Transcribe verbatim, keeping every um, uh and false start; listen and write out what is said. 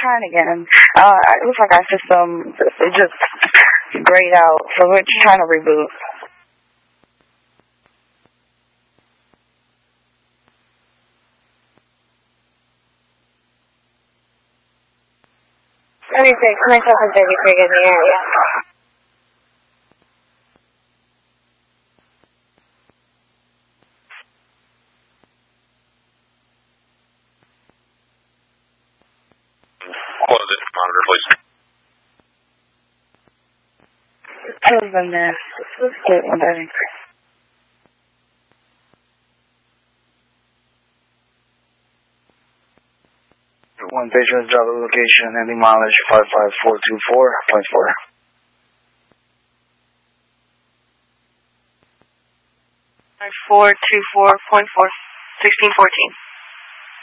trying again. Uh, it looks like our system, it just grayed out, so we're trying to reboot. thirty-six, myself and thirty-three in the area. Close it, monitor, please. Close them there. Let's get one thirty. One patron driver location, ending mileage five five four two four point four. five four two four point four, sixteen fourteen.